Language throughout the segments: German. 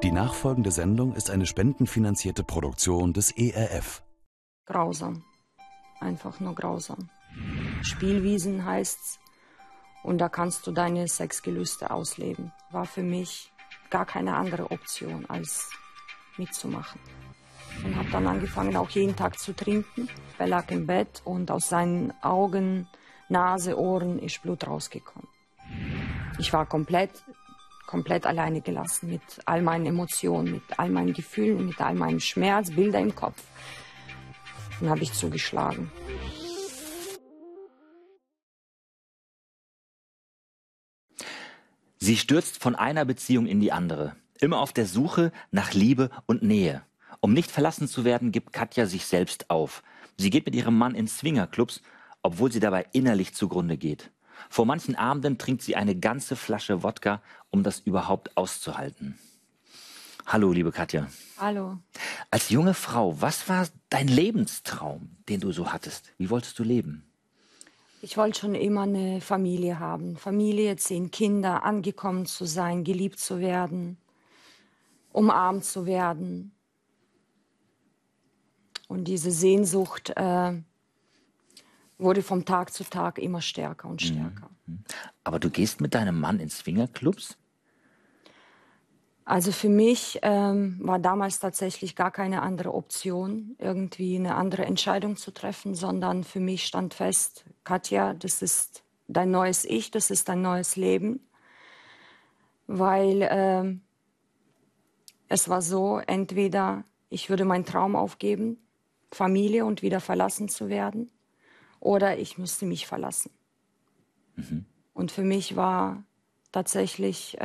Die nachfolgende Sendung ist eine spendenfinanzierte Produktion des ERF. Grausam. Einfach nur grausam. Spielwiesen heißt's. Und da kannst du deine Sexgelüste ausleben. War für mich gar keine andere Option, als mitzumachen. Und habe dann angefangen, auch jeden Tag zu trinken. Er lag im Bett und aus seinen Augen, Nase, Ohren ist Blut rausgekommen. Ich war komplett alleine gelassen mit all meinen Emotionen, mit all meinen Gefühlen, mit all meinem Schmerz, Bilder im Kopf. Dann habe ich zugeschlagen. Sie stürzt von einer Beziehung in die andere, immer auf der Suche nach Liebe und Nähe. Um nicht verlassen zu werden, gibt Katja sich selbst auf. Sie geht mit ihrem Mann in Swingerclubs, obwohl sie dabei innerlich zugrunde geht. Vor manchen Abenden trinkt sie eine ganze Flasche Wodka, um das überhaupt auszuhalten. Hallo, liebe Katja. Hallo. Als junge Frau, was war dein Lebenstraum, den du so hattest? Wie wolltest du leben? Ich wollte schon immer eine Familie haben. Familie, 10 Kinder, angekommen zu sein, geliebt zu werden, umarmt zu werden. Und diese Sehnsucht wurde vom Tag zu Tag immer stärker und stärker. Aber du gehst mit deinem Mann in Swingerclubs? Also für mich war damals tatsächlich gar keine andere Option, irgendwie eine andere Entscheidung zu treffen, sondern für mich stand fest, Katja, das ist dein neues Ich, das ist dein neues Leben. Weil es war so, entweder ich würde meinen Traum aufgeben, Familie und wieder verlassen zu werden, oder ich müsste mich verlassen. Und für mich war tatsächlich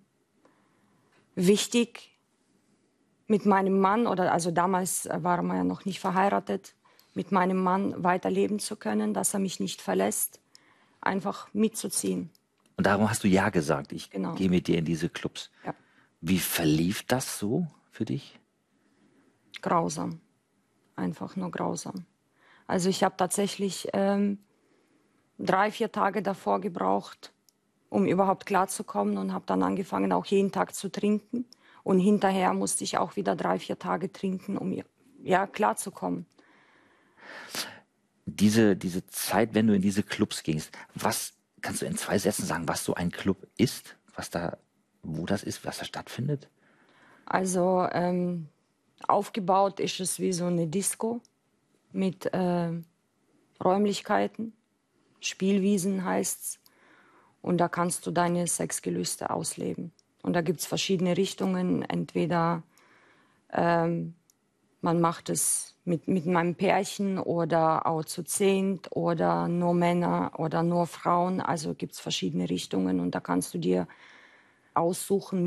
wichtig, mit meinem Mann, also damals war man ja noch nicht verheiratet, mit meinem Mann weiterleben zu können, dass er mich nicht verlässt, einfach mitzuziehen. Und darum hast du ja gesagt, ich Genau. gehe mit dir in diese Clubs. Ja. Wie verlief das so für dich? Grausam. Einfach nur grausam. Also ich habe tatsächlich 3, 4 Tage davor gebraucht, um überhaupt klarzukommen, und habe dann angefangen, auch jeden Tag zu trinken. Und hinterher musste ich auch wieder 3, 4 Tage trinken, um klarzukommen. Diese Zeit, wenn du in diese Clubs gingst, was kannst du in 2 Sätzen sagen, was so ein Club ist, wo das ist, was da stattfindet? Also aufgebaut ist es wie so eine Disco mit Räumlichkeiten. Spielwiesen heißt's. Und da kannst du deine Sexgelüste ausleben. Und da gibt es verschiedene Richtungen. Entweder man macht es mit meinem Pärchen oder auch zu 10 oder nur Männer oder nur Frauen. Also gibt es verschiedene Richtungen und da kannst du dir aussuchen,